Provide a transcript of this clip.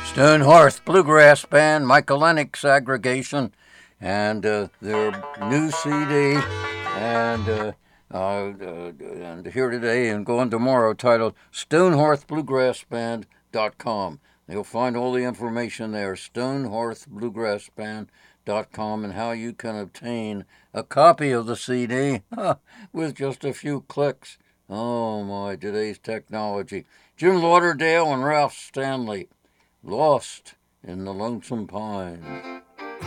Stonehearth Bluegrass Band, Michael Lennox Aggregation, and their new CD, and here today and going tomorrow, titled StonehearthBluegrassBand.com. You'll find all the information there, StonehearthBluegrassBand.com, and how you can obtain a copy of the CD with just a few clicks. Oh my, today's technology. Jim Lauderdale and Ralph Stanley. Lost in the Lonesome Pines.